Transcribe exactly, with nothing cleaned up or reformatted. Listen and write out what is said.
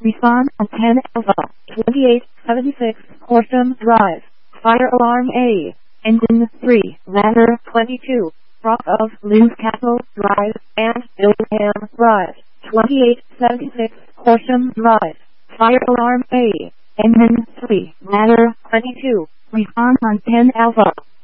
Respond on ten Alpha, twenty-eight seventy-six Horsham Drive. Fire alarm A. Engine three, ladder twenty-two, Rock of Newcastle Drive and Billingham Drive. twenty-eight seventy-six Horsham Drive. Fire alarm A. Engine three, ladder twenty-two. Respond on ten Alpha.